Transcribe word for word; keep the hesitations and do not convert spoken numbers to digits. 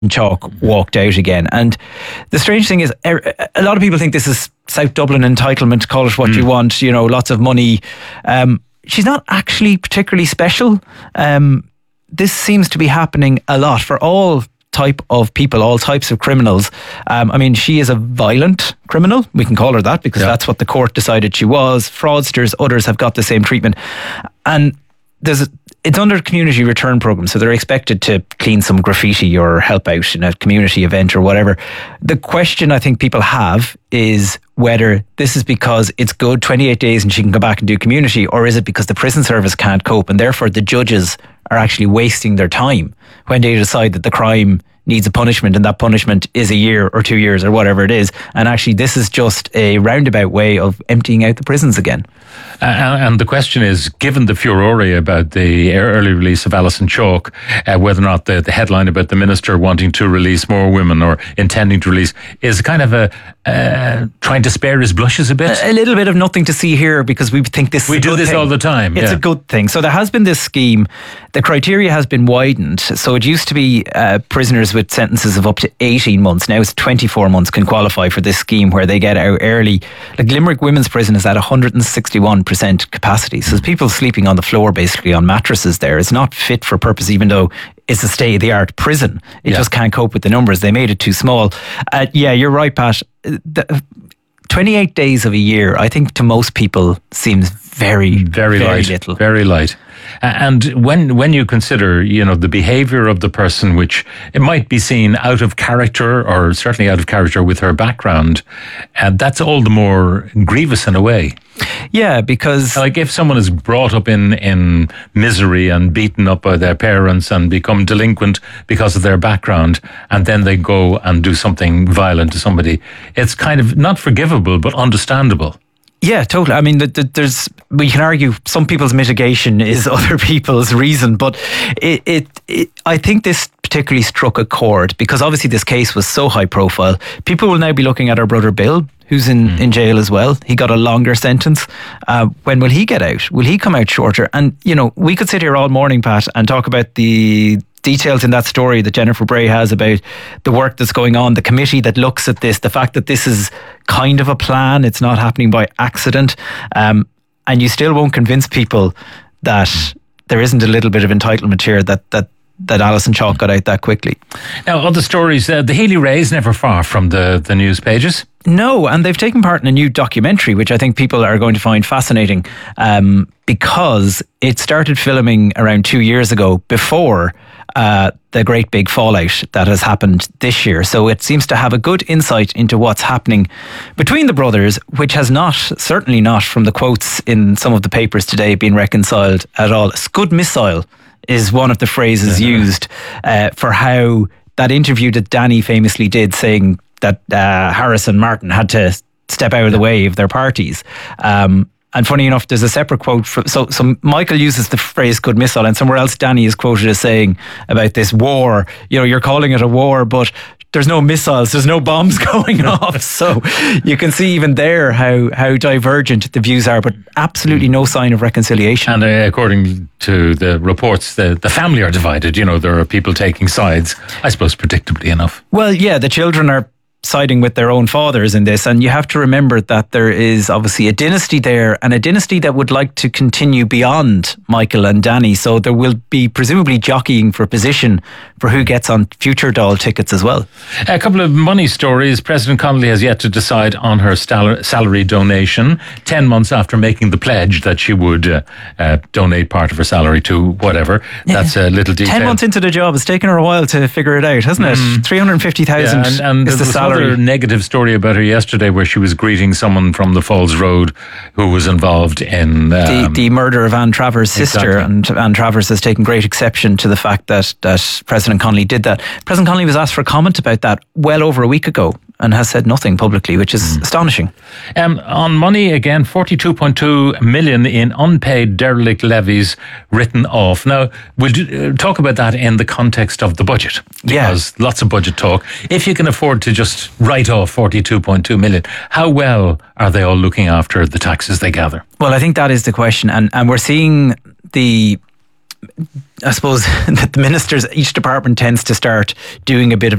Chalk walked out again. And the strange thing is, a lot of people think this is South Dublin entitlement, call it what mm. you want, you know, lots of money. Um, she's not actually particularly special. Um, this seems to be happening a lot for all type of people, all types of criminals. Um, I mean, she is a violent criminal. We can call her that because yeah. that's what the court decided she was. Fraudsters, others have got the same treatment. And there's a, it's under a community return program, so they're expected to clean some graffiti or help out in a community event or whatever. The question I think people have is whether this is because it's good twenty-eight days and she can go back and do community, or is it because the prison service can't cope and therefore the judges are actually wasting their time when they decide that the crime needs a punishment and that punishment is a year or two years or whatever it is, and actually this is just a roundabout way of emptying out the prisons again. Uh, and the question is, given the furore about the early release of Alison Chalk, uh, whether or not the, the headline about the minister wanting to release more women or intending to release is kind of a uh, trying to spare his blushes a bit. A, a little bit of nothing to see here because we think this we is a do good this thing. all the time. It's yeah. a good thing. So there has been this scheme. The criteria has been widened. So it used to be uh, prisoners with sentences of up to eighteen months. Now it's twenty-four months can qualify for this scheme where they get out early. Like Limerick Women's Prison is at one hundred sixty-one percent capacity. So there's people sleeping on the floor basically on mattresses there. It's not fit for purpose, even though it's a state-of-the-art prison. It yeah. just can't cope with the numbers. They made it too small. Uh, yeah, you're right, Pat. The, twenty-eight days of a year, I think to most people seems very, very, very light, little. Very light. And when when you consider, you know, the behaviour of the person, which it might be seen out of character or certainly out of character with her background, and that's all the more grievous in a way. Yeah, because like if someone is brought up in, in misery and beaten up by their parents and become delinquent because of their background, and then they go and do something violent to somebody, it's kind of not forgivable but understandable. Yeah, totally. I mean, the, the, there's we can argue some people's mitigation is other people's reason, but it, it, it I think this particularly struck a chord because obviously this case was so high profile. People will now be looking at our brother Bill, who's in, mm. in jail as well. He got a longer sentence. Uh, when will he get out? Will he come out shorter? And, you know, we could sit here all morning, Pat, and talk about the details in that story that Jennifer Bray has about the work that's going on, the committee that looks at this, the fact that this is kind of a plan, it's not happening by accident. Um, and you still won't convince people that there isn't a little bit of entitlement here, that that that Alison Chalk got out that quickly. Now, other stories, uh, the Healy-Rae is never far from the, the news pages. No, and they've taken part in a new documentary, which I think people are going to find fascinating um, because it started filming around two years ago before uh, the great big fallout that has happened this year. So it seems to have a good insight into what's happening between the brothers, which has not, certainly not from the quotes in some of the papers today, been reconciled at all. Scud missile is one of the phrases yeah. used uh, for how that interview that Danny famously did saying that uh, Harris and Martin had to step out of the way of their parties. Um, and funny enough, there's a separate quote. For, so, so Michael uses the phrase "good missile," and somewhere else Danny is quoted as saying about this war, you know, you're calling it a war, but there's no missiles, there's no bombs going off. So you can see even there how, how divergent the views are, but absolutely no sign of reconciliation. And uh, according to the reports, the, the family are divided. You know, there are people taking sides, I suppose predictably enough. Well, yeah, the children are siding with their own fathers in this, and you have to remember that there is obviously a dynasty there, and a dynasty that would like to continue beyond Michael and Danny, so there will be presumably jockeying for position for who gets on future Dáil tickets as well. A couple of money stories. President Connolly has yet to decide on her stal- salary donation, ten months after making the pledge that she would uh, uh, donate part of her salary to whatever. Yeah. That's a little detail. ten months into the job, it's taken her a while to figure it out, hasn't it? Mm. three hundred fifty thousand yeah, and, and is the salary. Another negative story about her yesterday where she was greeting someone from the Falls Road who was involved in um, the, the murder of Anne Travers' sister, exactly. And Anne Travers has taken great exception to the fact that, that President Connolly did that. President Connolly was asked for comment about that well over a week ago and has said nothing publicly, which is mm. astonishing. Um, on money again, forty-two point two million in unpaid derelict levies written off. Now, we'll do, uh, talk about that in the context of the budget, because yeah. lots of budget talk. If you can afford to just write off forty-two point two million, how well are they all looking after the taxes they gather? Well, I think that is the question, and, and we're seeing the I suppose that the ministers, each department tends to start doing a bit of